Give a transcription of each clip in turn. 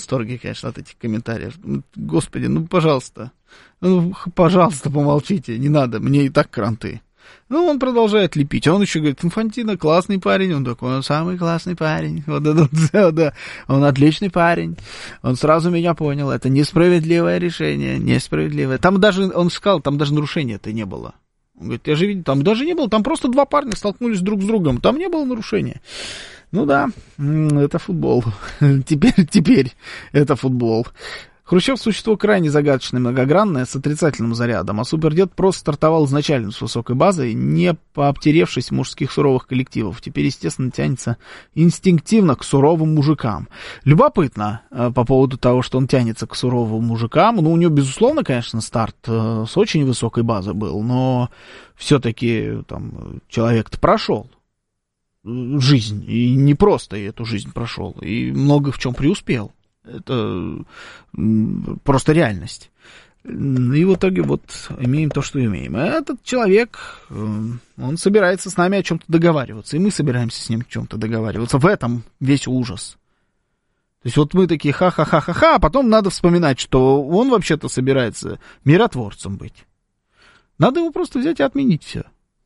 восторге, конечно, от этих комментариев. Господи, пожалуйста, помолчите, не надо, мне и так кранты. Он продолжает лепить. Он еще говорит: Инфантино классный парень. Он такой: он самый классный парень. Вот это все, да. Он отличный парень. Он сразу меня понял. Это несправедливое решение. Несправедливое. Там даже, он сказал, там даже нарушения-то не было. Он говорит: я же видел, там даже не было. Там просто два парня столкнулись друг с другом. Там не было нарушения. Да, это футбол. Теперь это футбол. Хрущев — существо крайне загадочное, многогранное, с отрицательным зарядом, а супердед просто стартовал изначально с высокой базой, не пообтеревшись мужских суровых коллективов. Теперь, естественно, тянется инстинктивно к суровым мужикам. Любопытно по поводу того, что он тянется к суровым мужикам. У него, безусловно, конечно, старт с очень высокой базы был, но все-таки там человек-то прошел жизнь, и не просто эту жизнь прошел, и много в чем преуспел. Это просто реальность. И в итоге имеем то, что имеем. А этот человек, он собирается с нами о чем-то договариваться, и мы собираемся с ним о чем-то договариваться. В этом весь ужас. То есть мы такие ха-ха-ха-ха-ха, а потом надо вспоминать, что он вообще-то собирается миротворцем быть. Надо его просто взять и отменить все.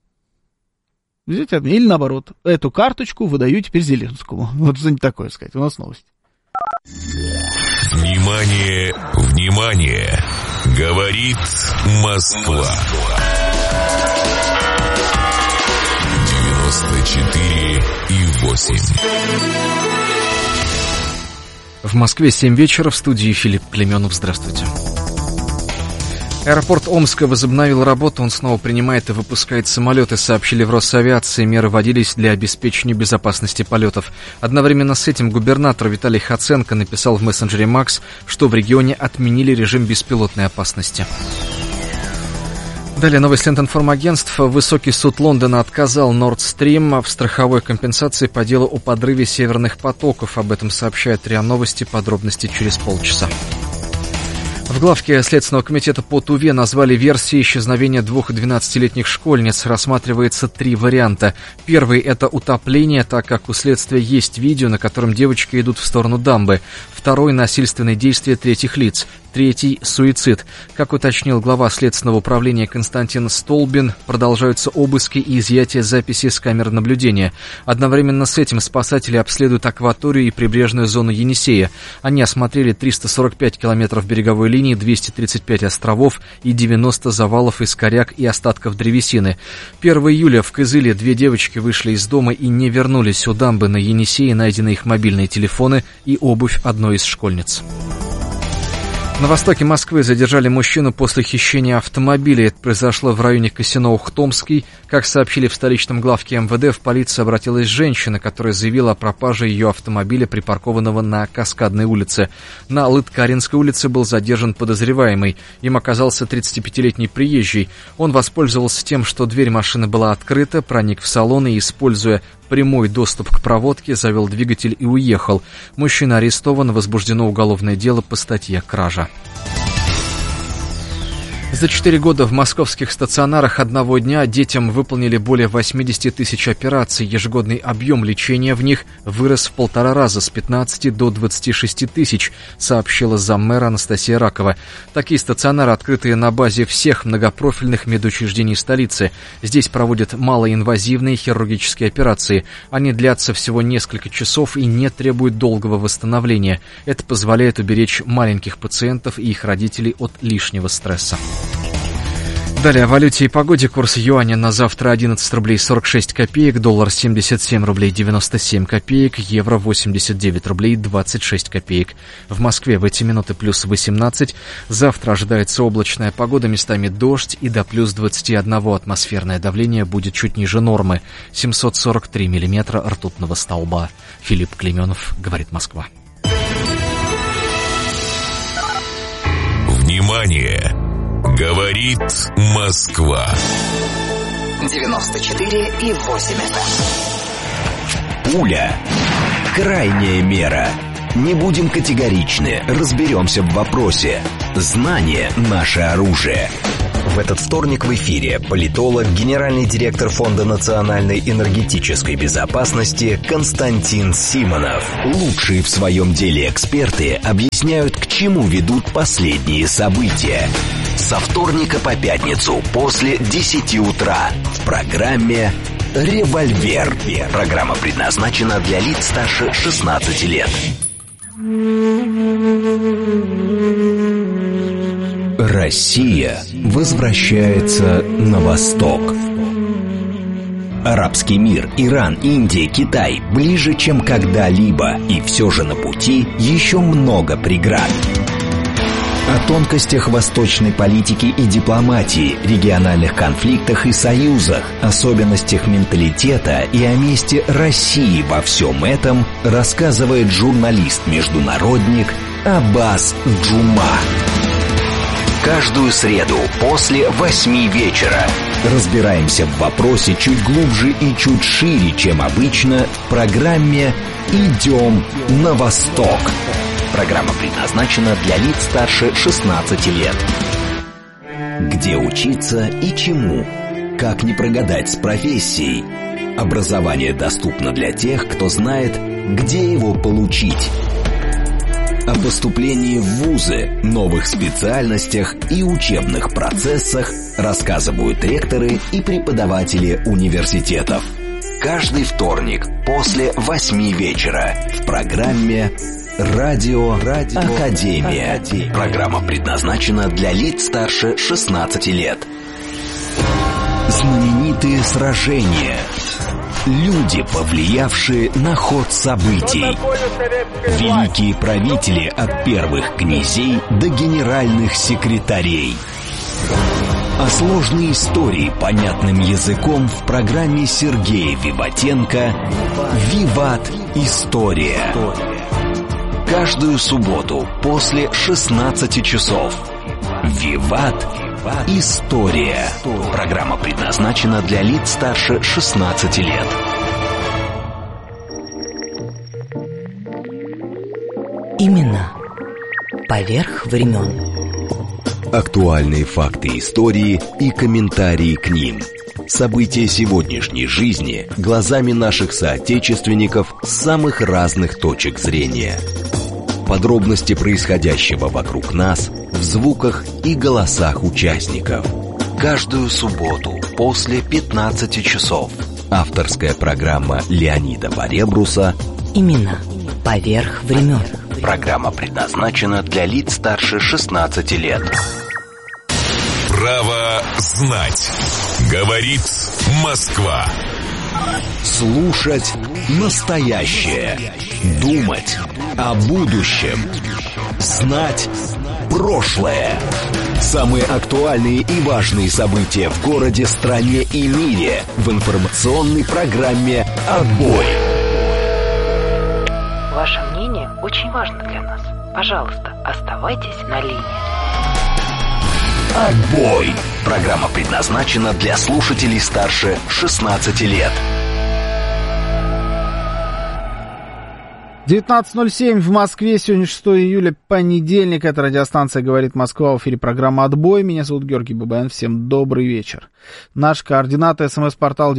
Или наоборот, эту карточку выдаю теперь Зеленскому. Что-нибудь такое сказать. У нас новость. Внимание, внимание! Говорит Москва. 94,8. В Москве 7 вечера, в студии Филипп Клименов. Здравствуйте. Аэропорт Омска возобновил работу, он снова принимает и выпускает самолеты, сообщили в Росавиации. Меры вводились для обеспечения безопасности полетов. Одновременно с этим губернатор Виталий Хоценко написал в мессенджере Макс, что в регионе отменили режим беспилотной опасности. Далее новость Ленты-информагентств. Высокий суд Лондона отказал Nord Stream в страховой компенсации по делу о подрыве северных потоков. Об этом сообщает РИА Новости. Подробности через полчаса. В главке Следственного комитета по Туве назвали версии исчезновения 2 12-летних школьниц. Рассматривается 3 варианта. Первый — это утопление, так как у следствия есть видео, на котором девочки идут в сторону дамбы. Второй — насильственные действия третьих лиц. Третий — суицид. Как уточнил глава Следственного управления Константин Столбин, продолжаются обыски и изъятие записей с камер наблюдения. Одновременно с этим спасатели обследуют акваторию и прибрежную зону Енисея. Они осмотрели 345 километров береговой линии, 235 островов и 90 завалов из коряк и остатков древесины. 1 июля в Кызыле 2 девочки вышли из дома и не вернулись. У дамбы на Енисее найдены их мобильные телефоны и обувь одной из школьниц. На востоке Москвы задержали мужчину после хищения автомобиля. Это произошло в районе казино Ухтомский. Как сообщили в столичном главке МВД, в полицию обратилась женщина, которая заявила о пропаже ее автомобиля, припаркованного на Каскадной улице. На Лыткаринской улице был задержан подозреваемый. Им оказался 35-летний приезжий. Он воспользовался тем, что дверь машины была открыта, проник в салон и, используя прямой доступ к проводке, завел двигатель и уехал. Мужчина арестован, возбуждено уголовное дело по статье «Кража». За 4 года в московских стационарах одного дня детям выполнили более 80 тысяч операций. Ежегодный объем лечения в них вырос в 1,5 раза, с 15 до 26 тысяч, сообщила заммэра Анастасия Ракова. Такие стационары, открытые на базе всех многопрофильных медучреждений столицы. Здесь проводят малоинвазивные хирургические операции. Они длятся всего несколько часов и не требуют долгого восстановления. Это позволяет уберечь маленьких пациентов и их родителей от лишнего стресса. Далее о валюте и погоде. Курс юаня на завтра 11 рублей 46 копеек, доллар 77 рублей 97 копеек, евро 89 рублей 26 копеек. В Москве в эти минуты плюс 18. Завтра ожидается облачная погода, местами дождь и до плюс 21. Атмосферное давление будет чуть ниже нормы. 743 миллиметра ртутного столба. Филипп Клименов, говорит Москва. Внимание! Говорит Москва. 94,8. Пуля. Крайняя мера. Не будем категоричны, разберемся в вопросе. Знание — наше оружие. В этот вторник в эфире политолог, генеральный директор Фонда национальной энергетической безопасности Константин Симонов. Лучшие в своем деле эксперты объясняют, к чему ведут последние события. Со вторника по пятницу после 10 утра в программе «Револьвер». Программа предназначена для лиц старше 16 лет. Россия возвращается на восток. Арабский мир, Иран, Индия, Китай ближе, чем когда-либо, и все же на пути еще много преград. О тонкостях восточной политики и дипломатии, региональных конфликтах и союзах, особенностях менталитета и о месте России во всем этом рассказывает журналист-международник Аббас Джума. Каждую среду после 8 вечера разбираемся в вопросе чуть глубже и чуть шире, чем обычно, в программе «Идем на восток». Программа предназначена для лиц старше 16 лет. Где учиться и чему? Как не прогадать с профессией? Образование доступно для тех, кто знает, где его получить. О поступлении в вузы, новых специальностях и учебных процессах рассказывают ректоры и преподаватели университетов. Каждый вторник после 8 вечера в программе «Радио Академия». Программа предназначена для лиц старше 16 лет. Знаменитые сражения. Люди, повлиявшие на ход событий. Великие правители от первых князей до генеральных секретарей. А сложные истории понятным языком в программе Сергея Виватенко «Виват. История». Каждую субботу после 16 часов. «Виват. История». Программа предназначена для лиц старше 16 лет. Имена поверх времен. Актуальные факты истории и комментарии к ним. События сегодняшней жизни глазами наших соотечественников с самых разных точек зрения. Подробности происходящего вокруг нас в звуках и голосах участников. Каждую субботу после 15 часов. Авторская программа Леонида Поребруса Имена поверх времен. Программа предназначена для лиц старше 16 лет. Право знать. Говорит Москва. Слушать настоящее. Думать о будущем. Знать прошлое. Самые актуальные и важные события в городе, стране и мире в информационной программе «Отбой». Ваше мнение очень важно для нас. Пожалуйста, оставайтесь на линии. «Отбой». Программа предназначена для слушателей старше 16 лет. 19:07 в Москве, сегодня 6 июля, понедельник, это радиостанция «Говорит Москва», в эфире программа «Отбой», меня зовут Георгий Бабаян, всем добрый вечер. Наш координаты, смс-портал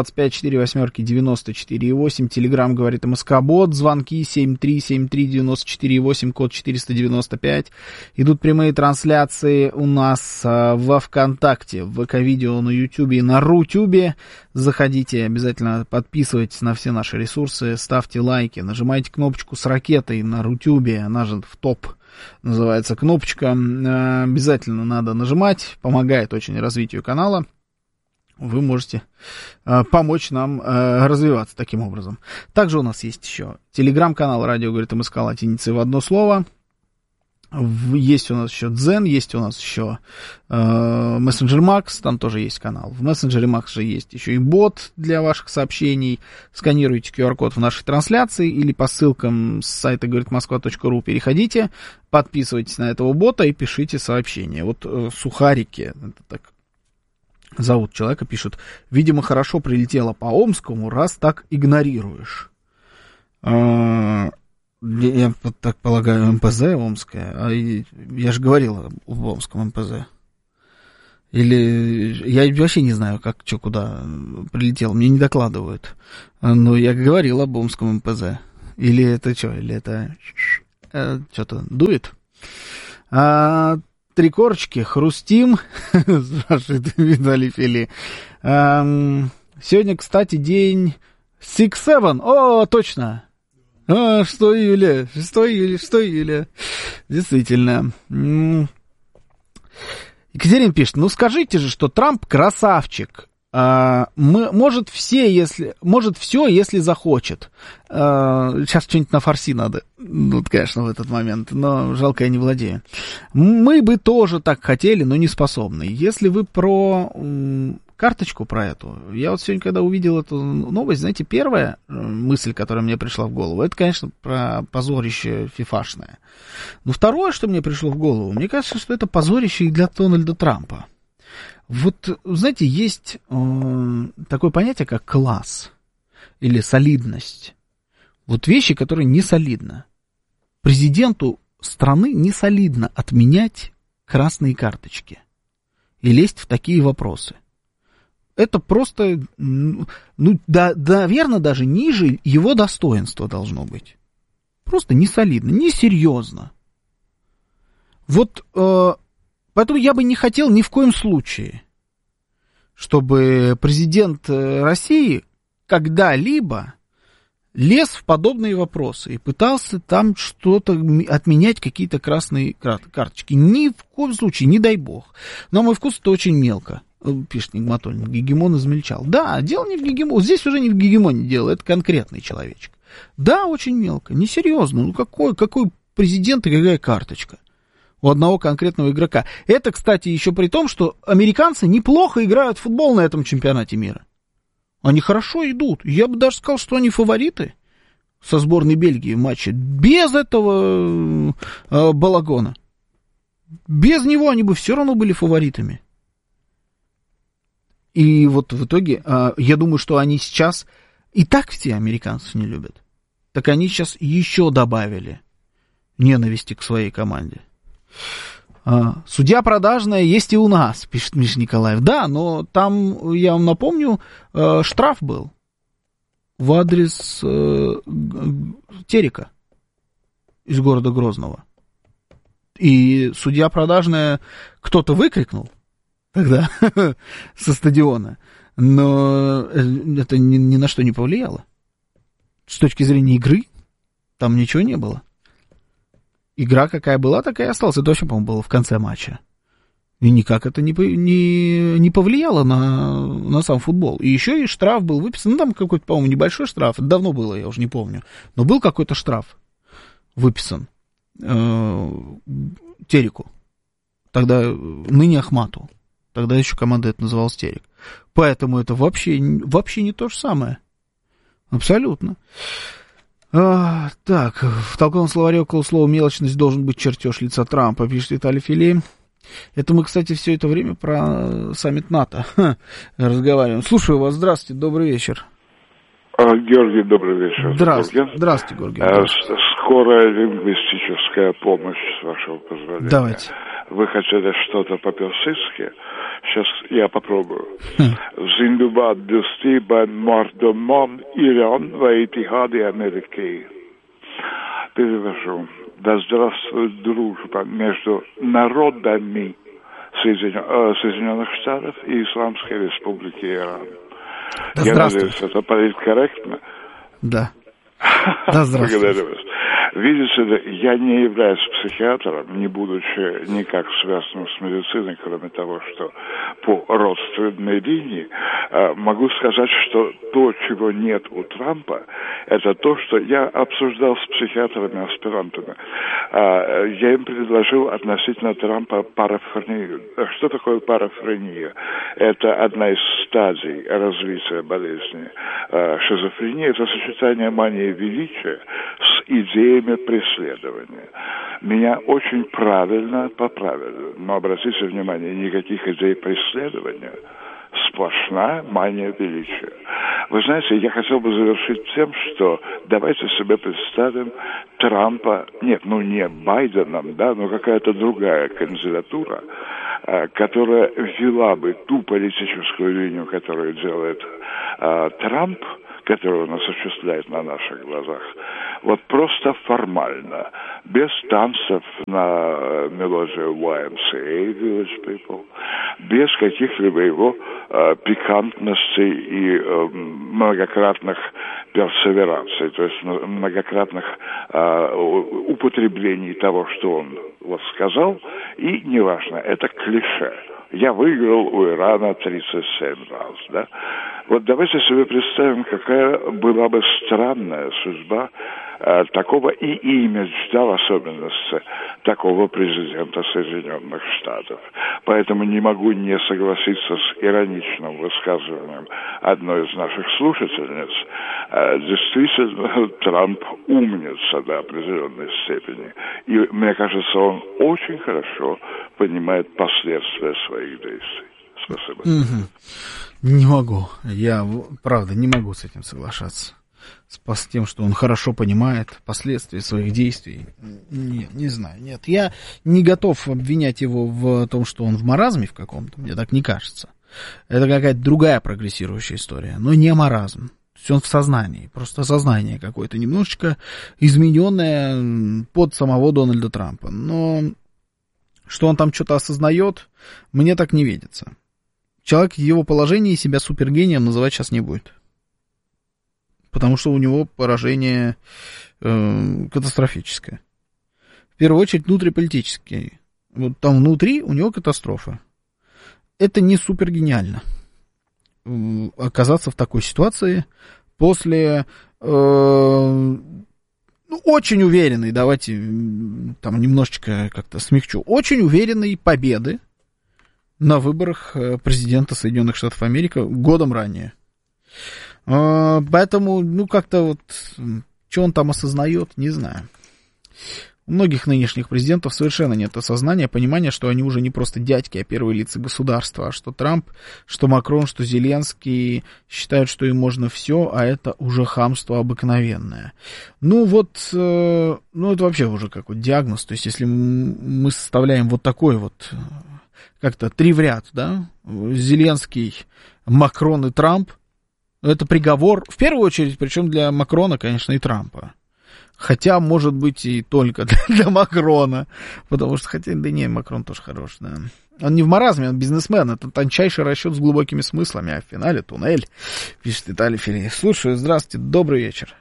925-48-94-8, телеграмм «Говорит МСК-бот», звонки 7373-94-8, код 495, идут прямые трансляции у нас во ВКонтакте, в ВК-видео, на Ютубе и на Рутюбе, заходите, обязательно подписывайтесь на все наши ресурсы, ставьте лайки, нажимайте кнопочку с ракетой на Рутюбе, она же в топ называется кнопочка, обязательно надо нажимать, помогает очень развитию канала, вы можете помочь нам развиваться таким образом. Также у нас есть еще телеграм-канал «Радио говорит МСК» латиницей в одно слово. Есть у нас еще Дзен, есть у нас еще Messenger Max, там тоже есть канал. В Messenger Max же есть еще и бот для ваших сообщений. Сканируйте QR-код в нашей трансляции или по ссылкам с сайта говоритмосква.ру переходите, подписывайтесь на этого бота и пишите сообщения. Вот Сухарики, это так зовут человека, пишут: видимо, хорошо прилетело по Омскому, раз так игнорируешь. Я так полагаю, МПЗ Омская. А я же говорил об Омском МПЗ. Или я вообще не знаю, как, что, куда прилетел, мне не докладывают. Но я говорил об Омском МПЗ. Или это что, или это что-то дует? 3 корочки, хрустим, спрашивает Виталий Фили. Сегодня, кстати, день 6-7. О, точно. 6 июля. Действительно. Екатерина пишет, ну скажите же, что Трамп красавчик. Может все, если захочет. Сейчас что-нибудь на фарси надо. Ну, конечно, в этот момент. Но жалко, я не владею. Мы бы тоже так хотели, но не способны. Если вы про карточку про эту. Я вот сегодня, когда увидел эту новость, знаете, первая мысль, которая мне пришла в голову, это, конечно, про позорище фифашное. Но второе, что мне пришло в голову, мне кажется, что это позорище и для Дональда Трампа. Вот, знаете, есть такое понятие, как класс или солидность. Вот вещи, которые не солидно. Президенту страны не солидно отменять красные карточки и лезть в такие вопросы. Это просто, наверное, даже ниже его достоинства должно быть. Просто не солидно, не серьезно. Вот, поэтому я бы не хотел ни в коем случае, чтобы президент России когда-либо лез в подобные вопросы и пытался там что-то отменять, какие-то красные карточки. Ни в коем случае, не дай бог. На мой вкус это очень мелко. Пишет Нигматуллин, Гегемон измельчал. Да, дело не в Гегемоне. Здесь уже не в Гегемоне дело, это конкретный человечек. Да, очень мелко, несерьезно. Ну какой президент и какая карточка у одного конкретного игрока. Это, кстати, еще при том, что американцы неплохо играют в футбол на этом чемпионате мира. Они хорошо идут. Я бы даже сказал, что они фавориты со сборной Бельгии в матче. Без этого балагона. Без него они бы все равно были фаворитами. И вот в итоге, я думаю, что они сейчас, и так все американцев не любят, так они сейчас еще добавили ненависти к своей команде. Судья продажная есть и у нас, пишет Миша Николаев. Да, но там, я вам напомню, штраф был в адрес Терека из города Грозного. И судья продажная кто-то выкрикнул тогда со стадиона, но это ни на что не повлияло. С точки зрения игры там ничего не было. Игра какая была, такая и осталась. Это вообще, по-моему, было в конце матча. И никак это не повлияло на сам футбол. И еще и штраф был выписан. Ну, там какой-то, по-моему, небольшой штраф. Это давно было, я уже не помню. Но был какой-то штраф выписан Тереку. Тогда ныне Ахмату. Тогда еще команда это называлась Терек. Поэтому это вообще не то же самое. Абсолютно. Так, в толковом словаре около слова «мелочность» должен быть чертеж лица Трампа, пишет Виталий Филей. Это мы, кстати, все это время про саммит НАТО разговариваем. Слушаю вас, здравствуйте, добрый вечер. Георгий, добрый вечер. Здравствуйте, Георгий. Скорая лингвистическая помощь, с вашего позволения. Давайте. Вы хотели что-то по-персидски? Сейчас я попробую. Зиндубад дусти бен мардомон Иран ва Итихади Америки. Перевожу. Да здравствует дружба между народами Соединенных Штатов и Исламской Республики Иран. Да, я надеюсь, это политкорректно. Да. Да, здравствуйте. Благодарю вас. Видите ли, я не являюсь психиатром, не будучи никак связанным с медициной, кроме того, что по родственной линии, могу сказать, что то, чего нет у Трампа, это то, что я обсуждал с психиатрами-аспирантами. Я им предложил относительно Трампа парафрению. Что такое парафрения? Это одна из стадий развития болезни. Шизофрения – это сочетание мании величия с идеями преследования. Меня очень правильно поправили. Но обратите внимание, никаких идей преследования с сплошная мания величия. Вы знаете, я хотел бы завершить тем, что давайте себе представим Трампа, нет, ну не Байденом, да, но какая-то другая кандидатура, которая вела бы ту политическую линию, которую делает Трамп, которую он осуществляет на наших глазах, вот просто формально, без танцев на мелодию YMCA, Village People, без каких-либо его пикантностей и многократных персевераций, то есть многократных употреблений того, что он вот сказал, и неважно, это клише. Я выиграл у Ирана 37 раз, да? Вот давайте себе представим, какая была бы странная судьба такого и мечта в особенности такого президента Соединенных Штатов. Поэтому не могу не согласиться с ироничным высказыванием одной из наших слушательниц. Действительно, Трамп умница до определенной степени. И мне кажется, он очень хорошо понимает последствия своих действий. Спасибо. Не могу. Я, правда, не могу с этим соглашаться. С тем, что он хорошо понимает последствия своих действий. Нет, не знаю. Нет, я не готов обвинять его в том, что он в маразме в каком-то. Мне так не кажется. Это какая-то другая прогрессирующая история. Но не маразм. То есть он в сознании. Просто сознание какое-то немножечко измененное под самого Дональда Трампа. Но что он там что-то осознает, мне так не видится. Человек в его положении себя супергением называть сейчас не будет. Потому что у него поражение катастрофическое. В первую очередь внутриполитическое. Вот там внутри у него катастрофа. Это не супергениально. Оказаться в такой ситуации после очень уверенной, давайте там немножечко как-то смягчу, очень уверенной победы на выборах президента Соединенных Штатов Америки годом ранее. Поэтому, как-то вот, что он там осознает, не знаю. У многих нынешних президентов совершенно нет осознания, понимания, что они уже не просто дядьки, а первые лица государства, а что Трамп, что Макрон, что Зеленский считают, что им можно все, а это уже хамство обыкновенное. Это вообще уже какой-то диагноз, то есть если мы составляем вот такой вот, как-то три в ряд, да, Зеленский, Макрон и Трамп, это приговор, в первую очередь, причем для Макрона, конечно, и Трампа. Хотя, может быть, и только для Макрона. Потому что, Макрон тоже хорош, да. Он не в маразме, он бизнесмен. Это тончайший расчет с глубокими смыслами. А в финале туннель, пишет Виталий Филипп. Слушаю, здравствуйте, добрый вечер.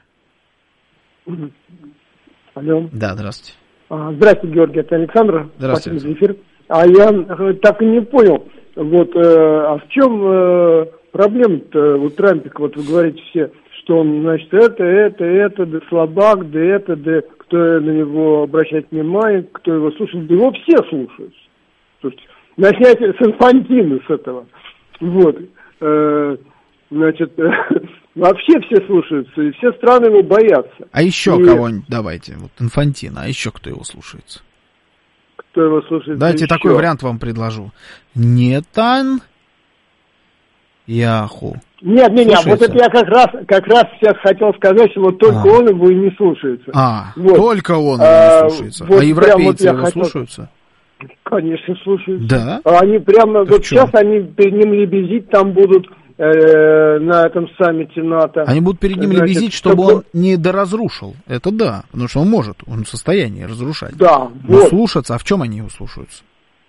Алло. Да, здравствуйте. Здравствуйте, Георгий, это Александр. Здравствуйте. Спасибо за эфир. Я так и не понял, в чем проблема-то у Трампика, вот вы говорите все, что он, значит, да слабак, да кто на него обращает внимание, кто его слушает, да его все слушают. То есть, начать с инфантины с этого. Вообще все слушаются, и все страны его боятся. А еще кого-нибудь давайте, инфантина, а еще кто его слушается? Кто его слушает? Давайте такой вариант вам предложу. Нетан Яху. Нет, вот это я как раз сейчас хотел сказать, что вот только он его и не слушается. Только он его не слушается. А европейцы его слушаются? Конечно, слушаются. Да? Они прямо, сейчас они перед ним лебезить там будут на этом саммите НАТО. Они будут перед ним лебезить, чтобы он не доразрушил. Это да, потому что он может, он в состоянии разрушать. Да. Но слушаться, а в чем они его слушаются?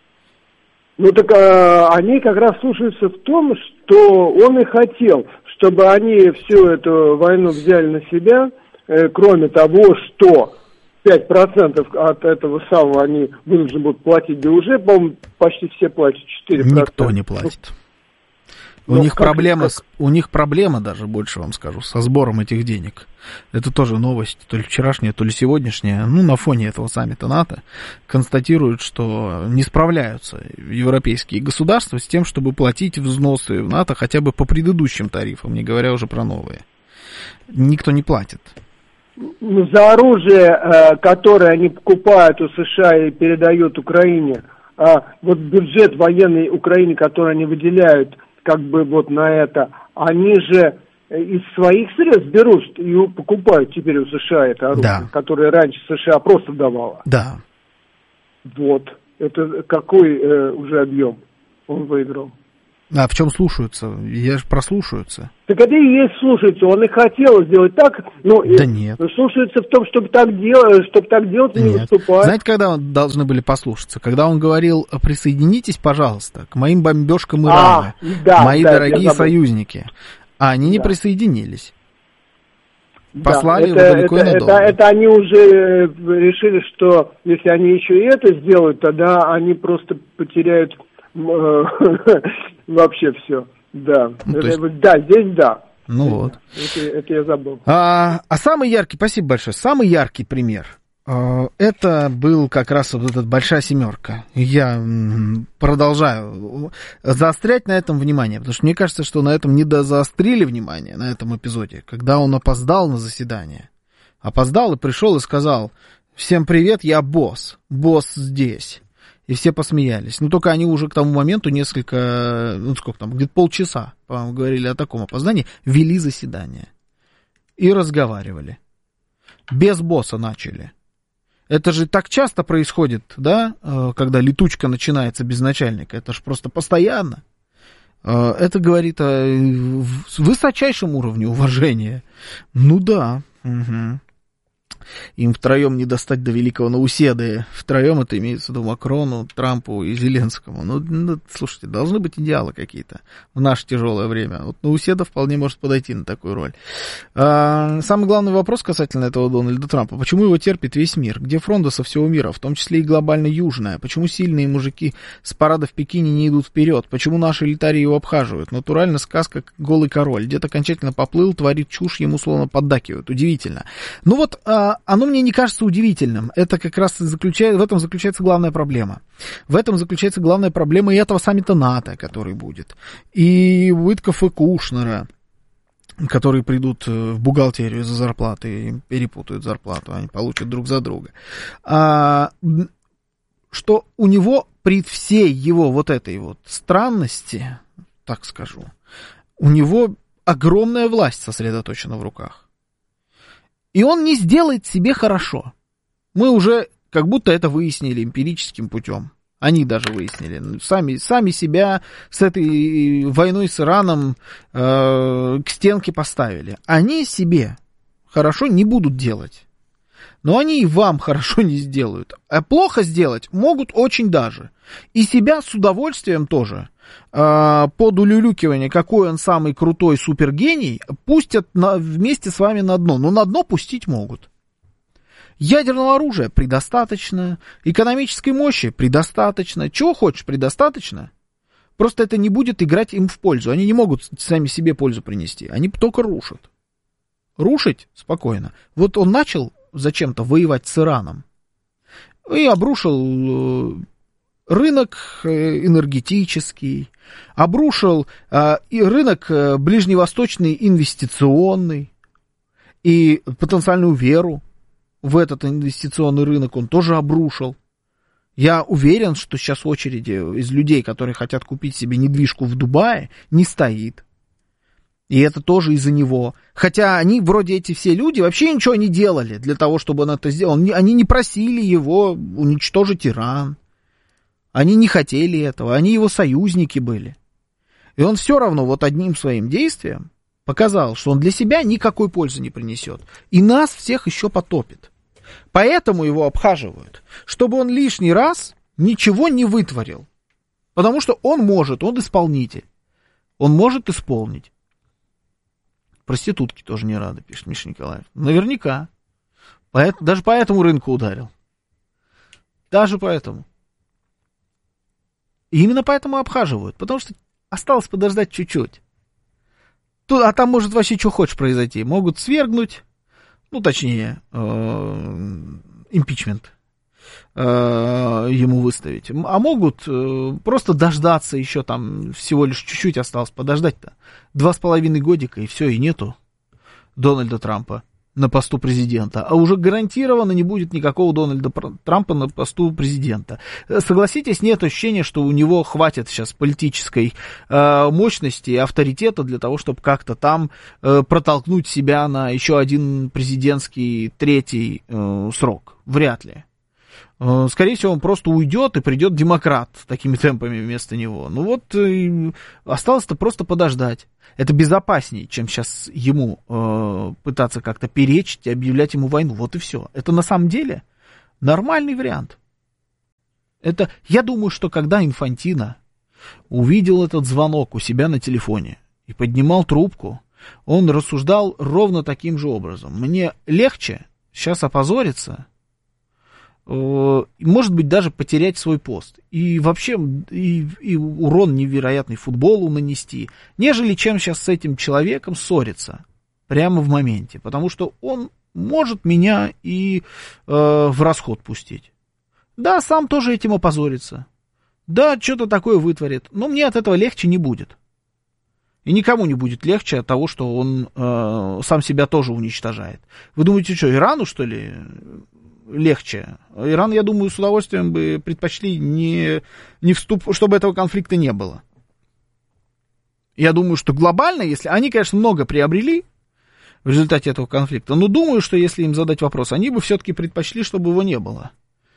Они как раз слушаются в том, что он и хотел, чтобы они всю эту войну взяли на себя, кроме того, что 5% от этого самого они вынуждены будут платить, да уже, по-моему, почти все платят 4%. Никто не платит. У них проблема даже, больше вам скажу, со сбором этих денег. Это тоже новость, то ли вчерашняя, то ли сегодняшняя. На фоне этого саммита НАТО констатируют, что не справляются европейские государства с тем, чтобы платить взносы в НАТО хотя бы по предыдущим тарифам, не говоря уже про новые. Никто не платит. За оружие, которое они покупают у США и передают Украине, бюджет военной Украине, который они выделяют, как бы вот на это, они же из своих средств берут и покупают теперь у США это оружие, Да. которое раньше США просто давало. Да. Вот. Это какой уже объем он выиграл? А в чем слушаются? Я же прослушаются. Так это и есть слушаются. Он и хотел сделать так, но Да нет. слушаются в том, чтобы так делать, не Нет. выступать. Знаете, когда должны были послушаться? Когда он говорил: присоединитесь, пожалуйста, к моим бомбежкам Ирана, да, мои да, дорогие союзники. А они не присоединились. Послали его далеко и надолго. Это они уже решили, что если они еще и это сделают, тогда они просто потеряют вообще все. Да. Да, здесь да. Ну вот. Это я забыл. А самый яркий, спасибо большое, самый яркий пример, это был как раз вот эта большая семерка. Я продолжаю заострять на этом внимание, потому что мне кажется, что на этом не дозаострили внимание, на этом эпизоде, когда он опоздал на заседание. Опоздал и пришел и сказал: всем привет, я босс здесь. И все посмеялись. Но только они уже к тому моменту несколько, где-то полчаса, по-моему, говорили о таком опоздании, вели заседание. И разговаривали. Без босса начали. Это же так часто происходит, да, когда летучка начинается без начальника. Это же просто постоянно. Это говорит о высочайшем уровне уважения. Ну да. Угу. Им втроем не достать до великого Науседы. Втроем это имеется в виду Макрону, Трампу и Зеленскому. Ну, слушайте, должны быть идеалы какие-то в наше тяжелое время. Вот Науседа вполне может подойти на такую роль. Самый главный вопрос касательно этого Дональда Трампа: почему его терпит весь мир? Где фронта со всего мира, в том числе и глобально южная? Почему сильные мужики с парада в Пекине не идут вперед? Почему наши элитарии его обхаживают? Натурально сказка «Голый король». Дед окончательно поплыл, творит чушь, ему словно поддакивают. Удивительно. Ну вот, оно мне не кажется удивительным. Это как раз в этом заключается главная проблема. В этом заключается главная проблема и этого саммита НАТО, который будет. И Уиткоффа и Кушнера, которые придут в бухгалтерию за зарплаты, им перепутают зарплату, они получат друг за друга. Что у него при всей его вот этой вот странности, так скажу, у него огромная власть сосредоточена в руках. И он не сделает себе хорошо. Мы уже как будто это выяснили эмпирическим путем. Они даже выяснили. Сами себя с этой войной с Ираном к стенке поставили. Они себе хорошо не будут делать. Но они и вам хорошо не сделают. А плохо сделать могут очень даже. И себя с удовольствием тоже под улюлюкивание, какой он самый крутой супергений, пустят вместе с вами на дно. Но на дно пустить могут. Ядерного оружия предостаточно, экономической мощи предостаточно. Чего хочешь предостаточно. Просто это не будет играть им в пользу. Они не могут сами себе пользу принести. Они только рушат. Рушить спокойно. Вот он начал зачем-то воевать с Ираном и обрушил рынок энергетический, обрушил и рынок ближневосточный инвестиционный, и потенциальную веру в этот инвестиционный рынок он тоже обрушил. Я уверен, что сейчас очереди из людей, которые хотят купить себе недвижку в Дубае, не стоит. И это тоже из-за него. Хотя они, вроде эти все люди, вообще ничего не делали для того, чтобы он это сделал. Они не просили его уничтожить Иран. Они не хотели этого. Они его союзники были. И он все равно вот одним своим действием показал, что он для себя никакой пользы не принесет. И нас всех еще потопит. Поэтому его обхаживают. Чтобы он лишний раз ничего не вытворил. Потому что он может, он исполнитель. Он может исполнить. Проститутки тоже не рады, пишет Миша Николаев. Наверняка. Даже по этому рынку ударил. Даже поэтому. И именно поэтому обхаживают. Потому что осталось подождать чуть-чуть. А там может вообще что хочешь произойти. Могут свергнуть, ну точнее, импичмент ему выставить. А могут просто дождаться еще там, всего лишь чуть-чуть осталось подождать-то. 2,5 годика, и все, и нету Дональда Трампа. на посту президента, а уже гарантированно не будет никакого Дональда Трампа на посту президента. Согласитесь, нет ощущения, что у него хватит сейчас политической мощности и авторитета для того, чтобы как-то там протолкнуть себя на еще один президентский третий срок. Вряд ли. Скорее всего, он просто уйдет и придет демократ такими темпами вместо него. Ну вот, осталось-то просто подождать. Это безопаснее, чем сейчас ему пытаться как-то перечить и объявлять ему войну. Вот и все. Это на самом деле нормальный вариант. Это, я думаю, что когда Инфантино увидел этот звонок у себя на телефоне и поднимал трубку, он рассуждал ровно таким же образом. Мне легче сейчас опозориться, может быть, даже потерять свой пост. И вообще, и урон невероятный футболу нанести, нежели чем сейчас с этим человеком ссориться прямо в моменте. Потому что он может меня и в расход пустить. Да, сам тоже этим опозорится. Да, что-то такое вытворит. Но мне от этого легче не будет. И никому не будет легче от того, что он сам себя тоже уничтожает. Вы думаете, что, Ирану, что ли, легче? Иран, я думаю, с удовольствием бы предпочли чтобы этого конфликта не было. Я думаю, что глобально, если... Они, конечно, много приобрели в результате этого конфликта, но думаю, что если им задать вопрос, они бы все-таки предпочли, чтобы его не было.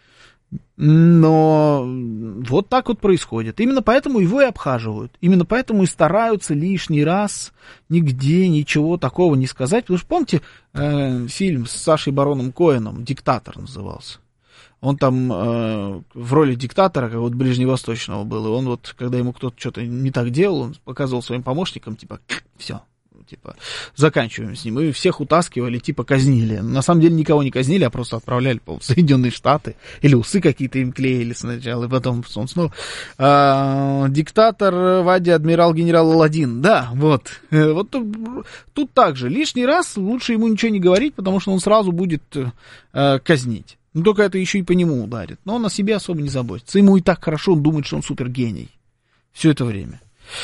Но вот так вот происходит. Именно поэтому его и обхаживают. Именно поэтому и стараются лишний раз нигде ничего такого не сказать. Потому что, помните, фильм с Сашей Бароном Коэном «Диктатор» назывался. Он там в роли диктатора, как вот ближневосточного был. И он вот, когда ему кто-то что-то не так делал, он показывал своим помощникам, типа, все. Типа, заканчиваем с ним. И всех утаскивали, типа, казнили. На самом деле никого не казнили, а просто отправляли, по-моему, в Соединенные Штаты. Или усы какие-то им клеили сначала, и потом он снова. Диктатор Вади, адмирал, генерал Аладдин. Да, вот. Вот тут так же. Лишний раз лучше ему ничего не говорить, потому что он сразу будет казнить. Ну, только это еще и по нему ударит. Но он о себе особо не заботится. Ему и так хорошо, он думает, что он супергений. Все это время.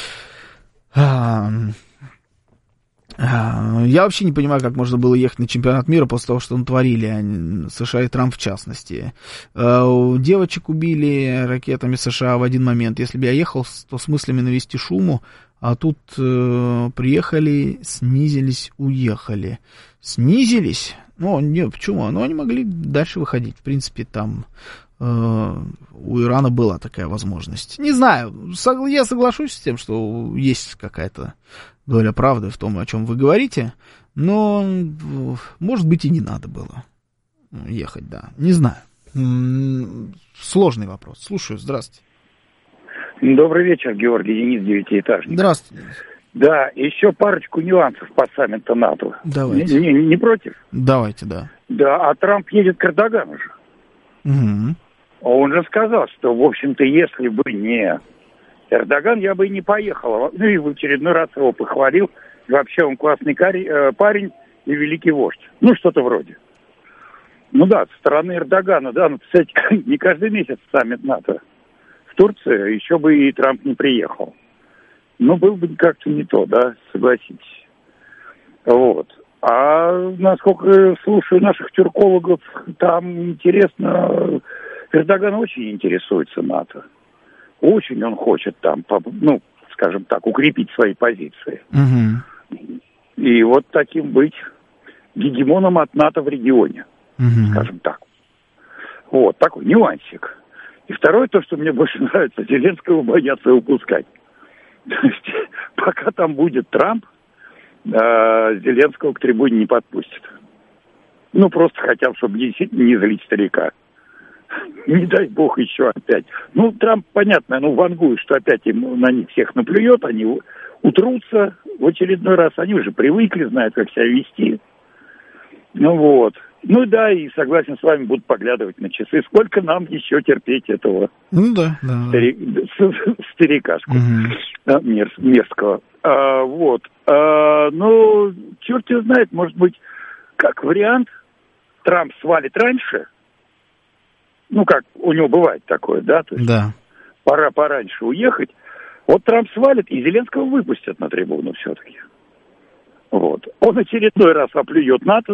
Я вообще не понимаю, как можно было ехать на чемпионат мира после того, что натворили США и Трамп в частности. Девочек убили ракетами США в один момент. Если бы я ехал, то с мыслями навести шуму, а тут приехали, снизились, уехали. Снизились? Ну, нет, почему? Ну, они могли дальше выходить. В принципе, там у Ирана была такая возможность. Не знаю, я соглашусь с тем, что есть какая-то доля правды в том, о чем вы говорите, но, может быть, и не надо было ехать, да. Не знаю. Сложный вопрос. Слушаю, здравствуйте. Добрый вечер, Георгий, Денис, девятиэтажник. Здравствуйте. Да, еще парочку нюансов по саммиту НАТО. Давайте. Не против? Давайте, да. Да, а Трамп едет к Эрдогану же. Угу. Он же сказал, что, в общем-то, если бы не Эрдоган, я бы и не поехал. Ну и в очередной раз его похвалил. И вообще он классный парень и великий вождь. Ну, что-то вроде. Ну да, со стороны Эрдогана, да, ну, кстати, не каждый месяц саммит НАТО в Турции, еще бы и Трамп не приехал. Ну, было бы как-то не то, да, согласитесь. Вот. А насколько слушаю наших тюркологов, там интересно, Эрдоган очень интересуется НАТО. Очень он хочет там, ну, скажем так, укрепить свои позиции. Угу. И вот таким быть гегемоном от НАТО в регионе, скажем так. Вот, такой нюансик. И второе, то, что мне больше нравится, Зеленского боятся упускать. То есть, пока там будет Трамп, Зеленского к трибуне не подпустят. Ну, просто хотят, чтобы действительно не злить старика. Не дай бог еще опять. Ну, Трамп, понятно, вангует, что опять им на них всех наплюет, они утрутся в очередной раз. Они уже привыкли, знают, как себя вести. Ну, вот. Ну, да, и согласен с вами, будут поглядывать на часы. Сколько нам еще терпеть этого старикашку мерзкого. Вот. Ну, черт его знает, может быть, как вариант, Трамп свалит раньше. Ну, как у него бывает такое, да? То есть пора пораньше уехать. Вот Трамп свалит, и Зеленского выпустят на трибуну все-таки. Вот. Он очередной раз оплюет НАТО,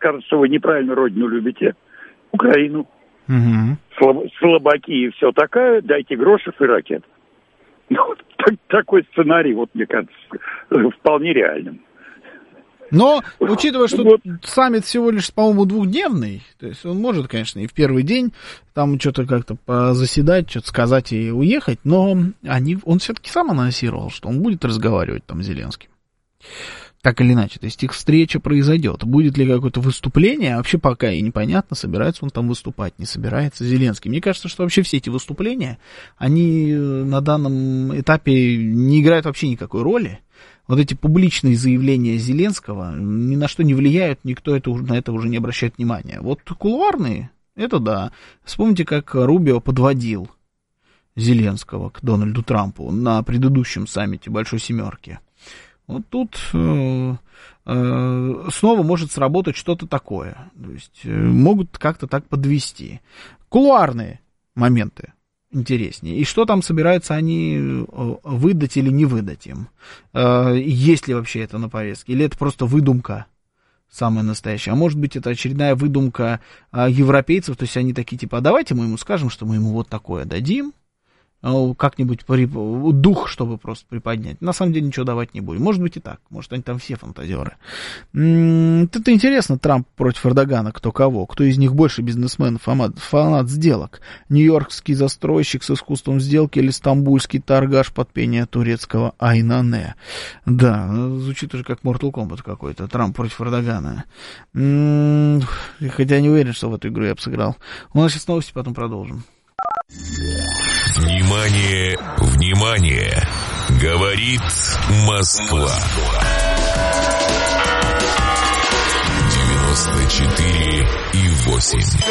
скажут, что вы неправильно родину любите, Украину. Угу. Слабаки и все такое, дайте грошев и ракет. Такой сценарий, вот мне кажется, вполне реальным. Но, учитывая, что саммит всего лишь, по-моему, двухдневный, то есть он может, конечно, и в первый день там что-то как-то позаседать, что-то сказать и уехать, но он все-таки сам анонсировал, что он будет разговаривать там с Зеленским. Так или иначе, то есть их встреча произойдет. Будет ли какое-то выступление, вообще пока и непонятно, собирается он там выступать, не собирается Зеленский. Мне кажется, что вообще все эти выступления, они на данном этапе не играют вообще никакой роли. Вот эти публичные заявления Зеленского ни на что не влияют, никто на это уже не обращает внимания. Вот кулуарные, это да. Вспомните, как Рубио подводил Зеленского к Дональду Трампу на предыдущем саммите Большой Семерки. Вот тут снова может сработать что-то такое. То есть могут как-то так подвести. Кулуарные моменты интереснее. И что там собираются они выдать или не выдать им? Есть ли вообще это на повестке? Или это просто выдумка самая настоящая? А может быть, это очередная выдумка европейцев? То есть они такие типа, а давайте мы ему скажем, что мы ему вот такое дадим. Как-нибудь дух, чтобы просто приподнять. На самом деле ничего давать не будем. Может быть и так. Может, они там все фантазеры. Это интересно, Трамп против Эрдогана, кто кого. Кто из них больше бизнесмен, фанат сделок? Нью-Йоркский застройщик с искусством сделки или стамбульский торгаш под пение турецкого Айнане? Да, звучит уже как Mortal Kombat какой-то. Трамп против Эрдогана. Хотя не уверен, что в эту игру я бы сыграл. У нас сейчас новости, потом продолжим. Внимание, внимание! Говорит Москва. 94,8.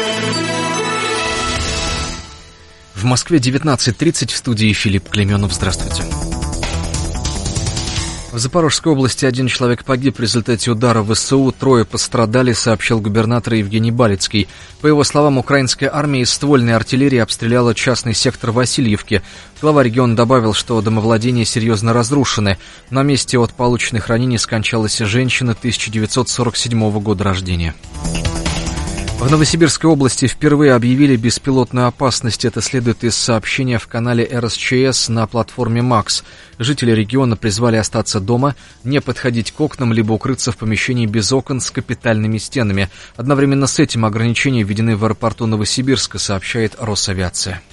В Москве 19:30, в студии Филипп Клеменов. Здравствуйте. В Запорожской области один человек погиб в результате удара ВСУ, 3 пострадали, сообщил губернатор Евгений Балицкий. По его словам, украинская армия из ствольной артиллерии обстреляла частный сектор Васильевки. Глава региона добавил, что домовладения серьезно разрушены. На месте от полученных ранений скончалась женщина 1947 года рождения. В Новосибирской области впервые объявили беспилотную опасность. Это следует из сообщения в канале РСЧС на платформе МАКС. Жители региона призвали остаться дома, не подходить к окнам, либо укрыться в помещении без окон с капитальными стенами. Одновременно с этим ограничения введены в аэропорту Новосибирска, сообщает Росавиация.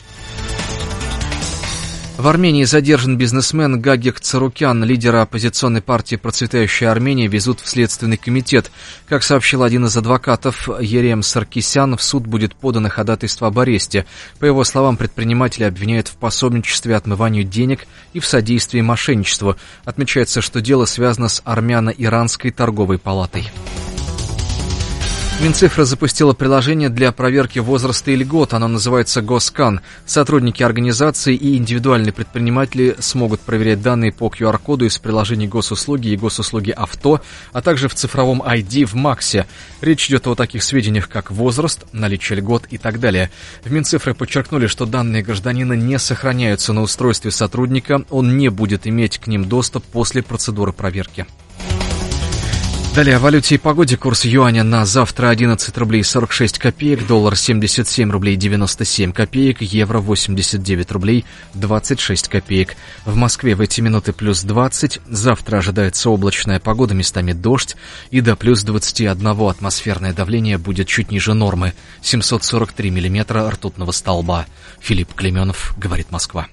В Армении задержан бизнесмен Гагик Царукян. Лидера оппозиционной партии «Процветающая Армения» везут в Следственный комитет. Как сообщил один из адвокатов, Ерем Саркисян, в суд будет подано ходатайство об аресте. По его словам, предпринимателя обвиняют в пособничестве отмыванию денег и в содействии мошенничеству. Отмечается, что дело связано с армяно-иранской торговой палатой. Минцифра запустила приложение для проверки возраста и льгот. Оно называется «Госкан». Сотрудники организации и индивидуальные предприниматели смогут проверять данные по QR-коду из приложений госуслуги и госуслуги авто, а также в цифровом ID в МАКСе. Речь идет о таких сведениях, как возраст, наличие льгот и так далее. В Минцифре подчеркнули, что данные гражданина не сохраняются на устройстве сотрудника, он не будет иметь к ним доступ после процедуры проверки. Далее о валюте и погоде. Курс юаня на завтра 11 рублей 46 копеек, доллар 77 рублей 97 копеек, евро 89 рублей 26 копеек. В Москве в эти минуты плюс 20, завтра ожидается облачная погода, местами дождь, и до плюс 21 атмосферное давление будет чуть ниже нормы, 743 миллиметра ртутного столба. Филипп Клеменов, говорит Москва.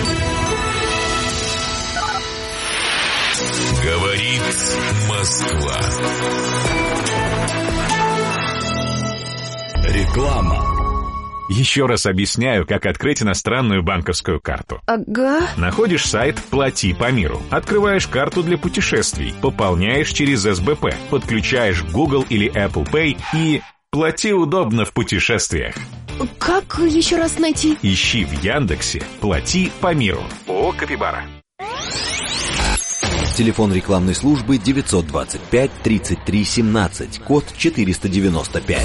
Говорит Москва. Реклама. Еще раз объясняю, как открыть иностранную банковскую карту. Ага. Находишь сайт «Плати по миру». Открываешь карту для путешествий. Пополняешь через СБП. Подключаешь Google или Apple Pay и плати удобно в путешествиях. Как еще раз найти? Ищи в Яндексе «Плати по миру». ООО «Капибара». Телефон рекламной службы 925 33 17, код 495.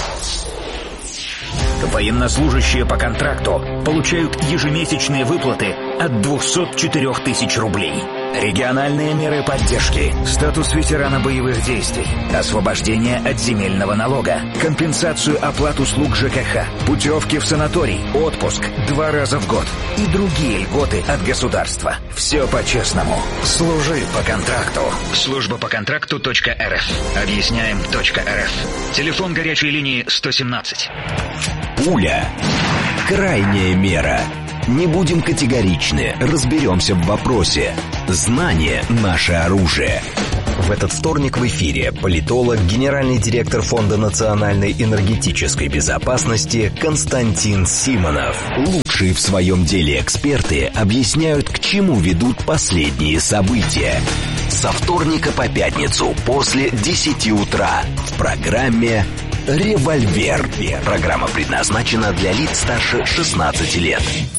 Военнослужащие по контракту получают ежемесячные выплаты от 204 тысяч рублей. Региональные меры поддержки. Статус ветерана боевых действий. Освобождение от земельного налога. Компенсацию оплат услуг ЖКХ. Путевки в санаторий. Отпуск 2 раза в год. И другие льготы от государства. Все по-честному. Служи по контракту. Служба по контракту.рф. Объясняем.рф. Телефон горячей линии 117. Пуля. Крайняя мера. Не будем категоричны, разберемся в вопросе. Знание – наше оружие. В этот вторник в эфире политолог, генеральный директор Фонда национальной энергетической безопасности Константин Симонов. Лучшие в своем деле эксперты объясняют, к чему ведут последние события. Со вторника по пятницу после 10 утра в программе «Револьвер». Программа предназначена для лиц старше 16 лет.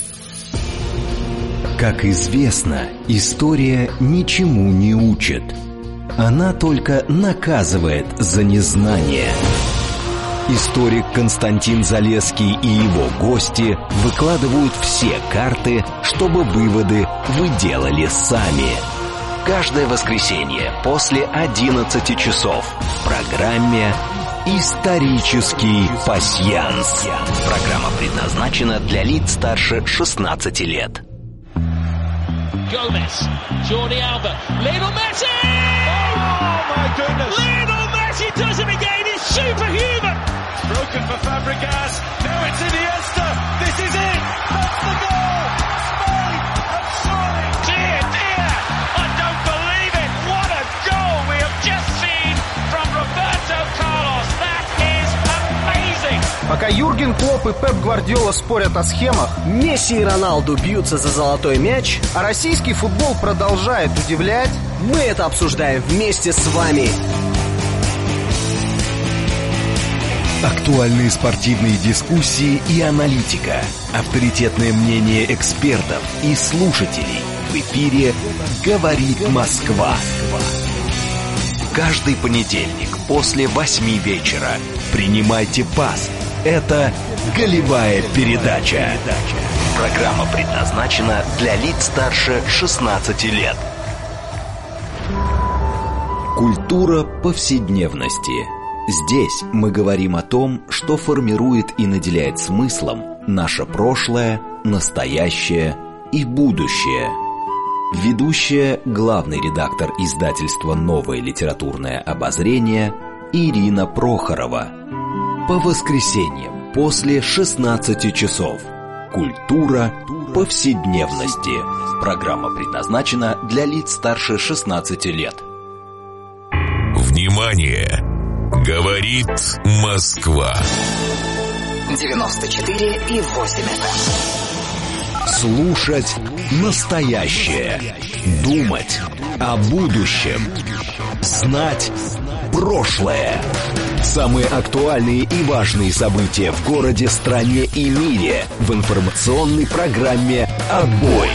Как известно, история ничему не учит. Она только наказывает за незнание. Историк Константин Залесский и его гости выкладывают все карты, чтобы выводы вы делали сами. Каждое воскресенье после 11 часов в программе «Исторический пасьянс». Программа предназначена для лиц старше 16 лет. Gomez, Jordi Alba, Lionel Messi! Oh my goodness! Lionel Messi does it again, it's superhuman! Broken for Fabregas, now it's Iniesta, this is it! That's the goal! Spain have surely! Dear, dear! I don't believe it! What a goal we have just seen from Roberto Carlos! That is amazing! Пока Юрген Клопп и Пеп Гвардиола спорят о схемах, Месси и Роналду бьются за золотой мяч, а российский футбол продолжает удивлять, мы это обсуждаем вместе с вами. Актуальные спортивные дискуссии и аналитика. Авторитетное мнение экспертов и слушателей. В эфире «Говорит Москва». Каждый понедельник после 8 вечера принимайте пас. Это «Голевая передача». Программа предназначена для лиц старше 16 лет. Культура повседневности. Здесь мы говорим о том, что формирует и наделяет смыслом наше прошлое, настоящее и будущее. Ведущая, главный редактор издательства «Новое литературное обозрение» Ирина Прохорова. По воскресеньям после 16 часов. Культура повседневности. Программа предназначена для лиц старше 16 лет. Внимание! Говорит Москва. 94,8 Слушать настоящее. Думать о будущем. Знать прошлое. Самые актуальные и важные события в городе, стране и мире в информационной программе «Отбой».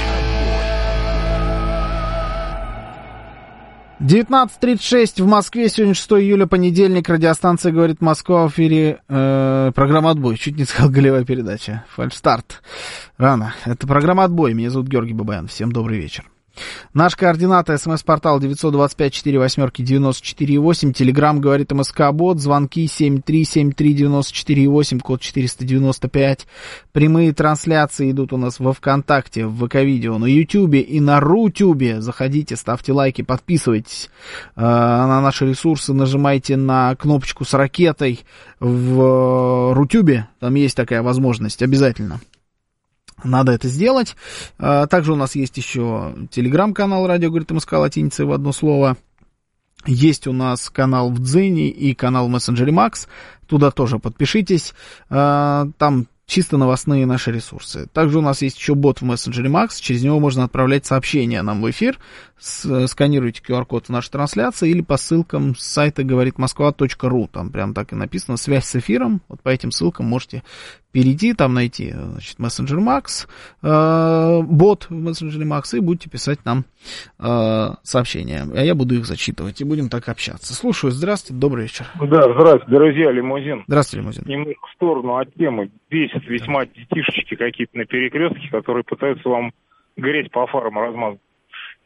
19:36 в Москве. Сегодня 6 июля, понедельник. Радиостанция «Говорит Москва». В эфире программа «Отбой». Чуть не сказал «Голевая передача». Фальшстарт. Рано. Это программа «Отбой». Меня зовут Георгий Бабаян. Всем добрый вечер. Наш координаты: СМС-портал 925-48-94-8, Телеграм «Говорит МСК-бот», звонки 7373-94-8, код 495. Прямые трансляции идут у нас во ВКонтакте, в ВК-видео, на Ютубе и на Рутюбе. Заходите, ставьте лайки, подписывайтесь на наши ресурсы, нажимайте на кнопочку с ракетой в Рутюбе, там есть такая возможность, обязательно. Надо это сделать. Также у нас есть еще телеграм-канал «Радио говорит МСК» латиницей в одно слово. Есть у нас канал в Дзене и канал в мессенджере Макс. Туда тоже подпишитесь. Там чисто новостные наши ресурсы. Также у нас есть еще бот в мессенджере Макс. Через него можно отправлять сообщения нам в эфир. Сканируйте QR-код в нашей трансляции или по ссылкам с сайта говоритмосква.ру. Там прям так и написано «Связь с эфиром». Вот по этим ссылкам можете перейти, там найти, значит, мессенджер Макс, бот в мессенджере Макс, и будете писать нам сообщения. А я буду их зачитывать, и будем так общаться. Слушаю, здравствуйте, добрый вечер. Да, здравствуйте, друзья, лимузин. Здравствуйте, лимузин. Немножко в сторону от темы. Бесит весьма детишечки какие-то на перекрестке, которые пытаются вам греть по фарам размазать.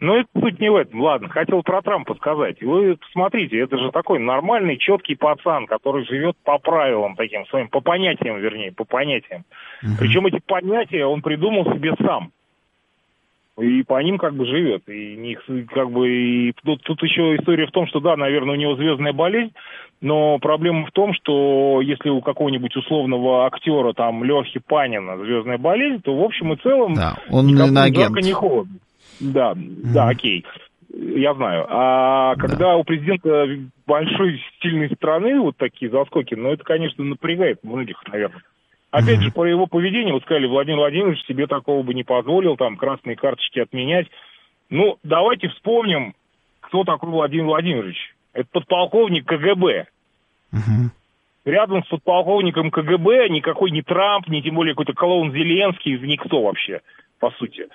Но это суть не в этом. Ладно, хотел про Трампа сказать. Вы посмотрите, это же такой нормальный, четкий пацан, который живет по правилам таким своим, по понятиям. Причем эти понятия он придумал себе сам. И по ним как бы живет. И тут еще история в том, что да, наверное, у него звездная болезнь, но проблема в том, что если у какого-нибудь условного актера, там, Лехи Панина звездная болезнь, то в общем и целом он иноагент. Жарко, не холодно. Да, окей. Я знаю. А когда у президента большой, сильной страны вот такие заскоки, это, конечно, напрягает многих, наверное. Опять же, по его поведению, вот сказали, Владимир Владимирович себе такого бы не позволил, там, красные карточки отменять. Давайте вспомним, кто такой Владимир Владимирович. Это подполковник КГБ. Рядом с подполковником КГБ никакой не Трамп, ни тем более какой-то клоун Зеленский, никто вообще, по сути.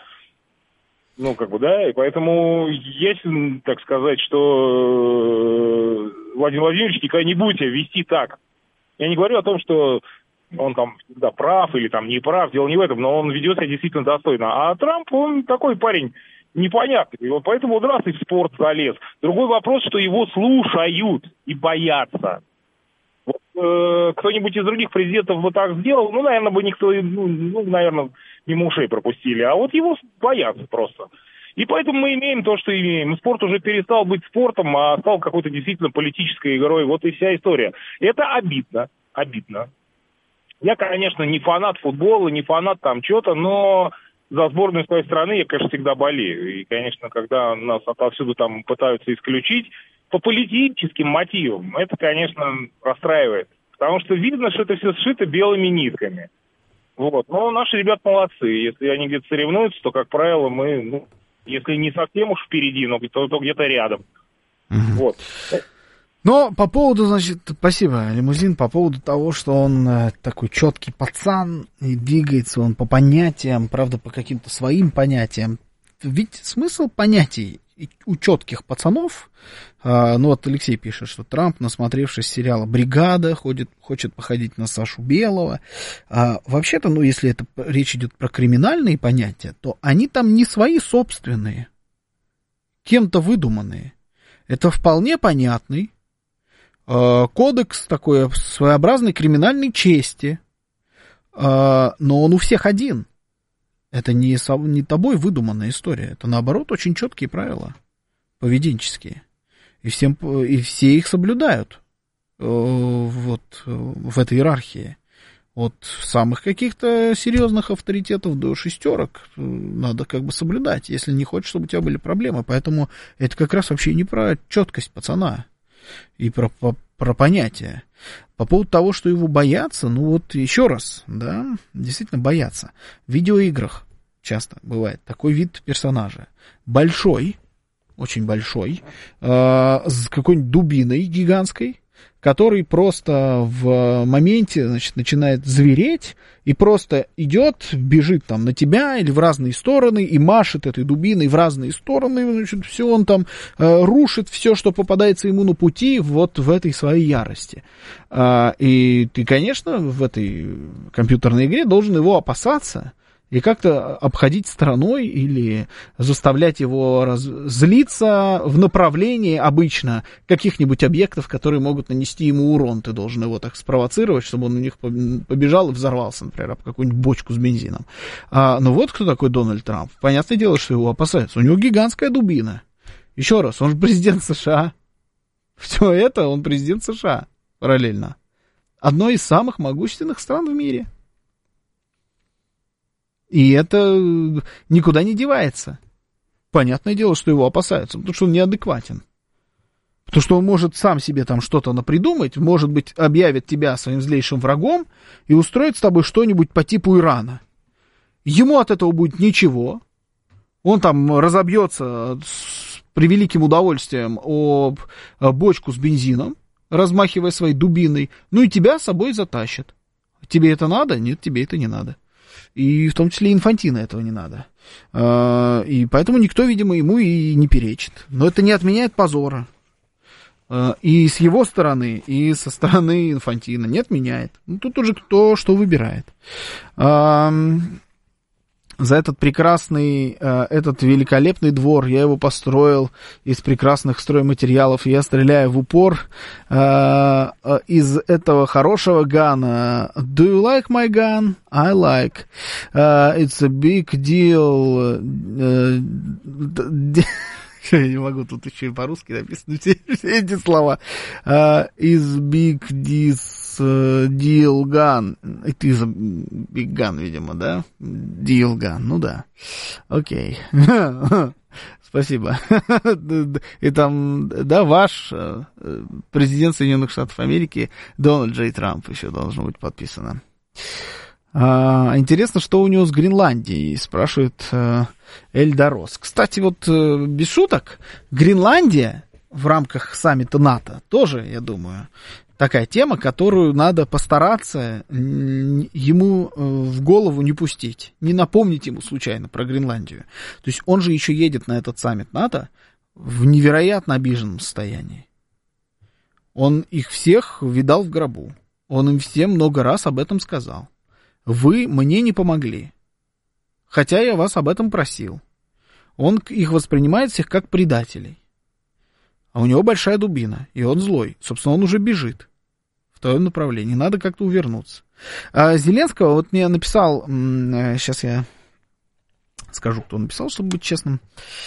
И поэтому есть, так сказать, что Владимир Владимирович никогда не будет себя вести так. Я не говорю о том, что он там всегда прав или там не прав, дело не в этом, но он ведет себя действительно достойно. А Трамп, он такой парень непонятный, и вот поэтому он раз и в спорт залез. Другой вопрос, что его слушают и боятся. Кто-нибудь из других президентов бы так сделал, наверное, бы никто, наверное, мимо ушей пропустили. А вот его боятся просто. И поэтому мы имеем то, что имеем. Спорт уже перестал быть спортом, а стал какой-то действительно политической игрой. Вот и вся история. Это обидно. Я, конечно, не фанат футбола, не фанат там чего-то, но за сборную своей страны я, конечно, всегда болею. И, конечно, когда нас отовсюду там пытаются исключить по политическим мотивам, это, конечно, расстраивает. Потому что видно, что это все сшито белыми нитками. Но наши ребята молодцы. Если они где-то соревнуются, то, как правило, мы, если не совсем уж впереди, но то где-то рядом. Но по поводу, спасибо, Лимузин, по поводу того, что он такой четкий пацан, и двигается он по понятиям, правда, по каким-то своим понятиям. Ведь смысл понятий у четких пацанов, Алексей пишет, что Трамп, насмотревшись сериала «Бригада», хочет походить на Сашу Белого. Вообще-то, если это речь идет про криминальные понятия, то они там не свои собственные, кем-то выдуманные. Это вполне понятный кодекс такой своеобразной криминальной чести, но он у всех один. Это не тобой выдуманная история, это наоборот очень четкие правила поведенческие, и все их соблюдают в этой иерархии. От самых каких-то серьезных авторитетов до шестерок надо соблюдать, если не хочешь, чтобы у тебя были проблемы. Поэтому это как раз вообще не про четкость пацана и про понятие. По поводу того, что его боятся, еще раз, действительно боятся. В видеоиграх часто бывает такой вид персонажа. Большой, очень большой, с какой-нибудь дубиной гигантской, который просто в моменте, начинает звереть и просто идет, бежит там на тебя или в разные стороны и машет этой дубиной в разные стороны, все он там рушит все, что попадается ему на пути в этой своей ярости. И ты, конечно, в этой компьютерной игре должен его опасаться и как-то обходить стороной или заставлять его злиться в направлении обычно каких-нибудь объектов, которые могут нанести ему урон. Ты должен его так спровоцировать, чтобы он у них побежал и взорвался, например, об какую-нибудь бочку с бензином. Кто такой Дональд Трамп. Понятное дело, что его опасаются. У него гигантская дубина. Еще раз, он же президент США. Все это он президент США параллельно. Одной из самых могущественных стран в мире. И это никуда не девается. Понятное дело, что его опасаются, потому что он неадекватен. Потому что он может сам себе там что-то напридумать, может быть, объявит тебя своим злейшим врагом и устроит с тобой что-нибудь по типу Ирана. Ему от этого будет ничего. Он там разобьется с превеликим удовольствием об бочку с бензином, размахивая своей дубиной, и тебя с собой затащит. Тебе это надо? Нет, тебе это не надо. И в том числе Инфантино этого не надо. И поэтому никто, видимо, ему и не перечит. Но это не отменяет позора. И с его стороны, и со стороны Инфантино не отменяет. Тут уже кто что выбирает. за этот прекрасный, этот великолепный двор. Я его построил из прекрасных стройматериалов. Я стреляю в упор из этого хорошего гана. Do you like my gun? I like. It's a big deal. Я не могу, тут еще и по-русски написаны все эти слова. Is big this deal gun. It is a big gun, видимо, да? Deal gun, ну да. Окей. Спасибо. И там, да, ваш президент Соединенных Штатов Америки Дональд Джей Трамп еще должно быть подписано. Интересно, что у него с Гренландией, спрашивает Эльдорос. Кстати, вот без шуток, Гренландия в рамках саммита НАТО тоже, я думаю, такая тема, которую надо постараться ему в голову не пустить, не напомнить ему случайно про Гренландию. То есть он же еще едет на этот саммит НАТО в невероятно обиженном состоянии. Он их всех видал в гробу. Он им всем много раз об этом сказал. Вы мне не помогли, хотя я вас об этом просил. Он их воспринимает всех как предателей. А у него большая дубина, и он злой. Собственно, он уже бежит в том направлении. Надо как-то увернуться. А Зеленского, вот мне написал, сейчас я скажу, кто написал, чтобы быть честным.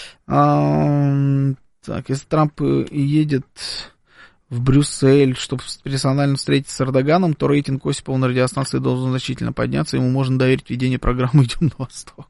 Так, если Трамп едет в Брюссель, чтобы персонально встретиться с Эрдоганом, то рейтинг Осипова на радиостанции должен значительно подняться, ему можно доверить ведение программы «Идем на восток».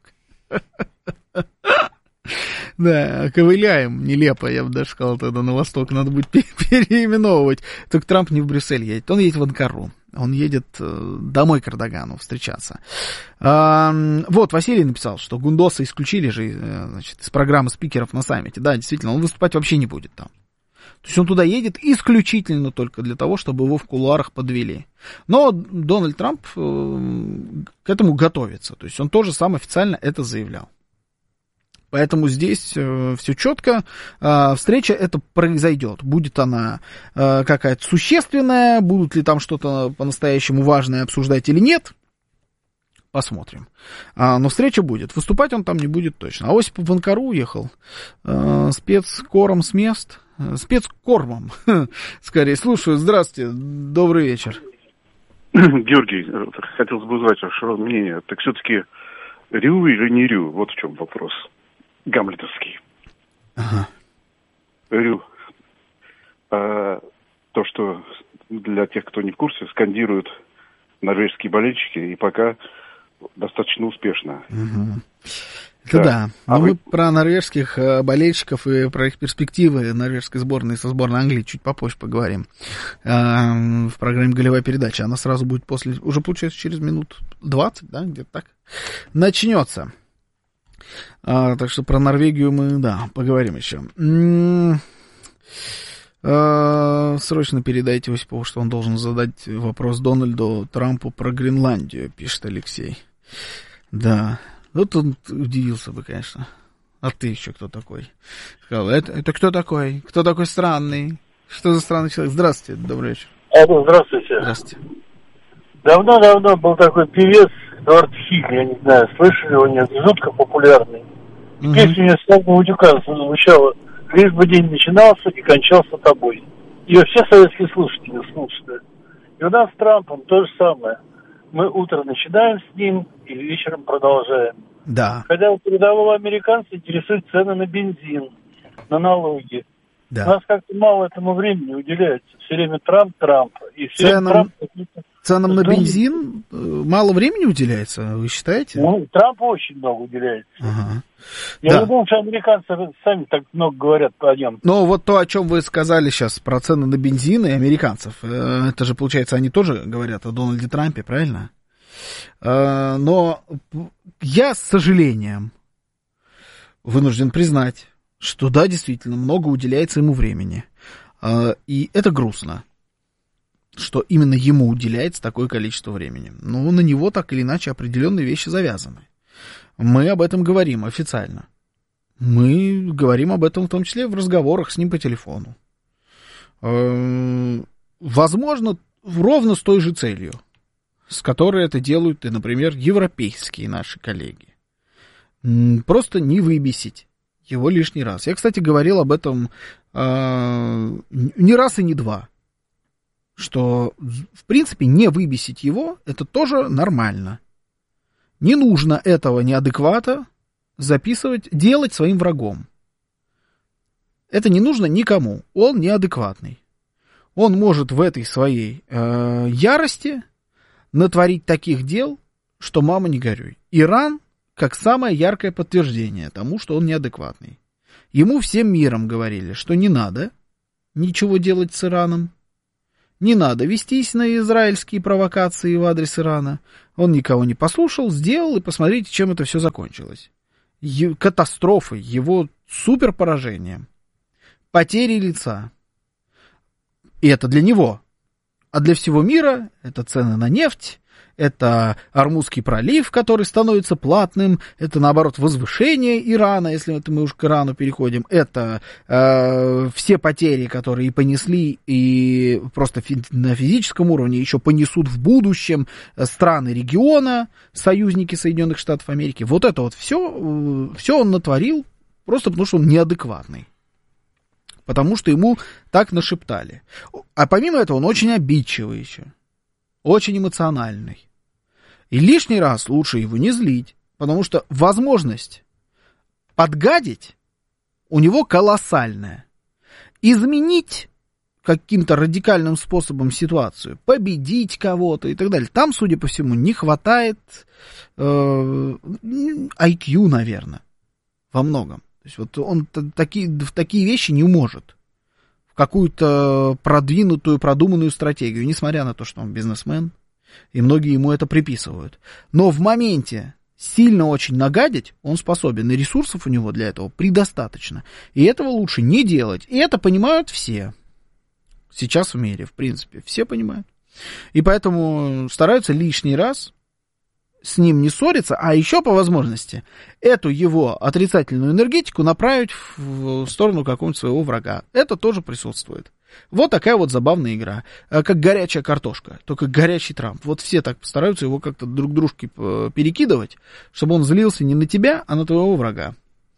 Да, ковыляем, нелепо, я бы даже сказал, тогда на восток надо будет переименовывать. Только Трамп не в Брюссель едет, он едет в Анкару, он едет домой к Эрдогану встречаться. Вот, Василий написал, что Гундоса исключили же, значит, из программы спикеров на саммите. Да, действительно, он выступать вообще не будет там. То есть он туда едет исключительно только для того, чтобы его в кулуарах подвели. Но Дональд Трамп к этому готовится. То есть он тоже сам официально это заявлял. Поэтому здесь все четко. Встреча эта произойдет. Будет она какая-то существенная, будут ли там что-то по-настоящему важное обсуждать или нет. Посмотрим. Но встреча будет. Выступать он там не будет точно. А Осипов в Анкару уехал спецкором с мест. Спецкормом, скорее. Слушаю. Здравствуйте. Добрый вечер. Георгий, хотелось бы узнать ваше мнение. Так все-таки Рю или не Рю? Вот в чем вопрос. Гамлетовский. Ага. Рю. То, что для тех, кто не в курсе, скандируют норвежские болельщики, и пока достаточно успешно. Угу. Это да. Но мы про норвежских болельщиков и про их перспективы норвежской сборной со сборной Англии чуть попозже поговорим. В программе «Голевая передача». Она сразу будет после... Уже, получается, через минут 20, да, где-то так, начнется. Так что про Норвегию мы, да, поговорим еще. Срочно передайте Осипову, что он должен задать вопрос Дональду Трампу про Гренландию, пишет Алексей. Да. Вот он удивился бы, конечно. А ты еще кто такой? Сказал, это кто такой? Кто такой странный? Что за странный человек? Здравствуйте, добрый вечер. Здравствуйте. Здравствуйте. Давно был такой певец Эдуард Хиль, я не знаю, слышали его, нет, жутко популярный. Песня у него «Свадьба Утюга» звучала: «Лишь бы день начинался и кончался тобой». Ее все советские слушатели слушают. И у нас с Трампом то же самое. Мы утро начинаем с ним и вечером продолжаем. Да. Хотя вот рядового американца интересуют цены на бензин, на налоги. Да. У нас как-то мало этому времени уделяется. Все время Трамп. И все время ценам на бензин мало времени уделяется, вы считаете? Ну, Трампу очень много уделяется. Ага. Я не думаю, что американцы сами так много говорят о нем. Но вот то, о чем вы сказали сейчас, про цены на бензин и американцев, это же, получается, они тоже говорят о Дональде Трампе, правильно? Но я с сожалением вынужден признать, что да, действительно, много уделяется ему времени. И это грустно, что именно ему уделяется такое количество времени. Но на него так или иначе определенные вещи завязаны. Мы об этом говорим официально. Мы говорим об этом в том числе в разговорах с ним по телефону. Возможно, ровно с той же целью, с которой это делают, например, европейские наши коллеги. просто не выбесить его лишний раз. Я, кстати, говорил об этом не раз и не два, что, в принципе, не выбесить его, это тоже нормально. Не нужно этого неадеквата записывать, делать своим врагом. Это не нужно никому, он неадекватный. Он может в этой своей ярости натворить таких дел, что мама не горюй. Иран как самое яркое подтверждение тому, что он неадекватный. Ему всем миром говорили, что не надо ничего делать с Ираном, не надо вестись на израильские провокации в адрес Ирана. Он никого не послушал, сделал, и посмотрите, чем это все закончилось. Катастрофой, его суперпоражением, потерей лица. И это для него. А для всего мира это цены на нефть, это Ормузский пролив, который становится платным, это, наоборот, возвышение Ирана, если это мы уж к Ирану переходим, это все потери, которые и понесли, и просто на физическом уровне еще понесут в будущем страны региона, союзники Соединенных Штатов Америки. Вот это вот все он натворил просто потому, что он неадекватный. Потому что ему так нашептали. А помимо этого он очень обидчивый еще. Очень эмоциональный. И лишний раз лучше его не злить, потому что возможность подгадить у него колоссальная. Изменить каким-то радикальным способом ситуацию, победить кого-то и так далее. Там, судя по всему, не хватает IQ, наверное, во многом. То есть вот он в такие вещи не может. В какую-то продвинутую, продуманную стратегию, несмотря на то, что он бизнесмен, и многие ему это приписывают. Но в моменте сильно очень нагадить он способен, и ресурсов у него для этого предостаточно. И этого лучше не делать. И это понимают все. Сейчас в мире, в принципе, все понимают. И поэтому стараются лишний раз с ним не ссориться, а еще по возможности эту его отрицательную энергетику направить в сторону какого-нибудь своего врага. Это тоже присутствует. Вот такая вот забавная игра. Как горячая картошка, только горячий Трамп. Вот все так стараются его как-то друг дружке перекидывать, чтобы он злился не на тебя, а на твоего врага.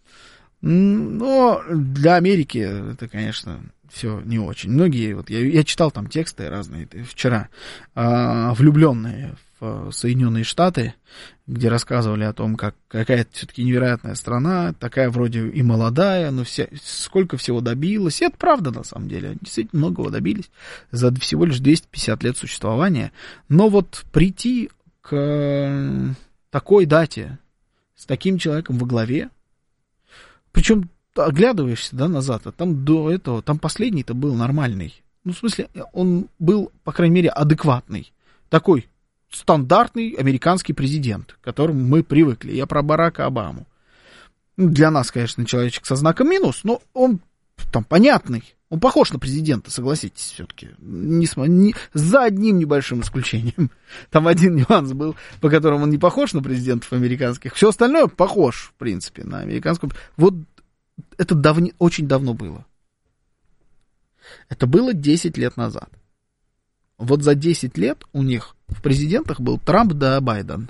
Но для Америки это, конечно, все не очень. Многие, вот я читал там тексты разные вчера, влюбленные в Соединенные Штаты, где рассказывали о том, как какая-то все-таки невероятная страна, такая вроде и молодая, но сколько всего добилась. И это правда, на самом деле. Они действительно многого добились за всего лишь 250 лет существования. Но вот прийти к такой дате с таким человеком во главе, причем оглядываешься, да, назад, а там до этого, там последний-то был нормальный. Ну, в смысле, он был, по крайней мере, адекватный. Такой стандартный американский президент, к которому мы привыкли. Я про Барака Обаму. Для нас, конечно, человечек со знаком минус, но он там понятный. Он похож на президента, согласитесь, все-таки. За одним небольшим исключением. Там один нюанс был, по которому он не похож на президентов американских. Все остальное похож, в принципе, на американского. Вот это очень давно было. Это было 10 лет назад. Вот за 10 лет у них в президентах был Трамп да Байден.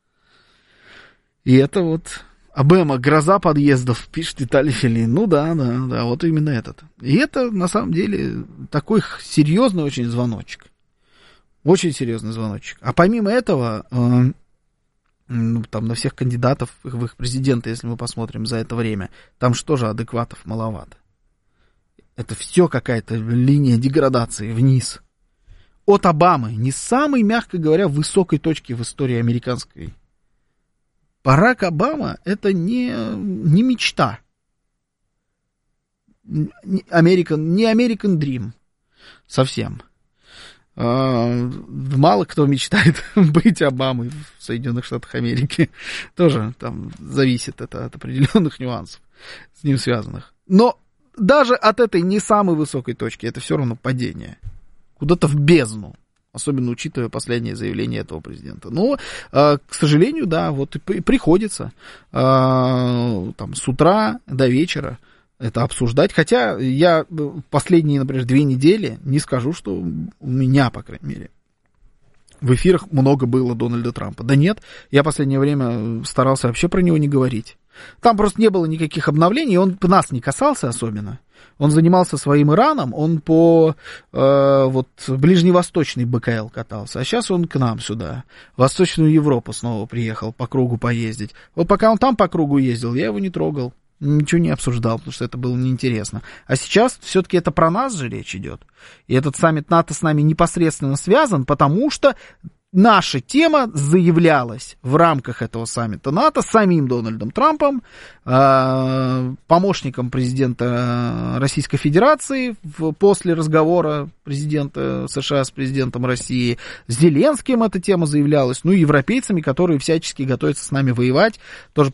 И это вот Обама, гроза подъездов, пишет Виталий Филин. Ну да, вот именно этот. И это, на самом деле, такой серьезный очень звоночек. Очень серьезный звоночек. А помимо этого, там на всех кандидатов в их президенты, если мы посмотрим за это время, там что же адекватов маловато. Это все какая-то линия деградации вниз. От Обамы, не самой, мягко говоря, высокой точки в истории американской. Барак Обама — это не мечта. Не American Dream. Совсем. Мало кто мечтает быть Обамой в Соединенных Штатах Америки. Тоже там зависит это от определенных нюансов с ним связанных. Но даже от этой не самой высокой точки это все равно падение. Куда-то в бездну. Особенно учитывая последнее заявление этого президента. Но, к сожалению, да, вот и приходится там, с утра до вечера это обсуждать. Хотя я последние, например, 2 недели не скажу, что у меня, по крайней мере, в эфирах много было Дональда Трампа. Да нет, я в последнее время старался вообще про него не говорить. Там просто не было никаких обновлений, он нас не касался особенно. Он занимался своим Ираном, он по ближневосточный БКЛ катался, а сейчас он к нам сюда, в Восточную Европу снова приехал по кругу поездить. Вот пока он там по кругу ездил, я его не трогал, ничего не обсуждал, потому что это было неинтересно. А сейчас все-таки это про нас же речь идет. И этот саммит НАТО с нами непосредственно связан, потому что наша тема заявлялась в рамках этого саммита НАТО самим Дональдом Трампом, помощником президента Российской Федерации после разговора президента США с президентом России, с Зеленским эта тема заявлялась, ну и европейцами, которые всячески готовятся с нами воевать, тоже